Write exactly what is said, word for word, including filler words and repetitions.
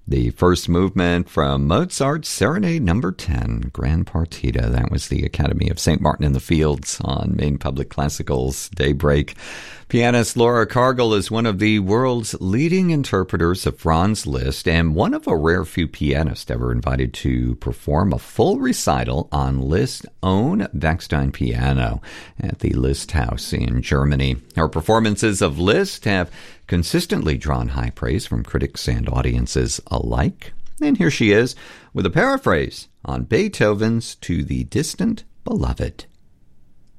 The first movement from Mozart's Serenade Number ten, Grand Partita. That was the Academy of Saint Martin in the Fields on Maine Public Classical's Daybreak. Pianist Laura Cargill is one of the world's leading interpreters of Franz Liszt and one of a rare few pianists ever invited to perform a full recital on Liszt's own Bechstein piano at the Liszt House in Germany. Her performances of Liszt have consistently drawn high praise from critics and audiences alike. And here she is with a paraphrase on Beethoven's To the Distant Beloved.